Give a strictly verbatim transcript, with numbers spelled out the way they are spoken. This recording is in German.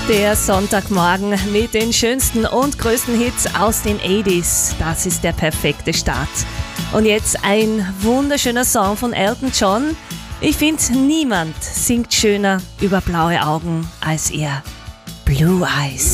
Der Sonntagmorgen mit den schönsten und größten Hits aus den achtziger. Das ist der perfekte Start. Und jetzt ein wunderschöner Song von Elton John. Ich finde, niemand singt schöner über blaue Augen als er. Blue Eyes.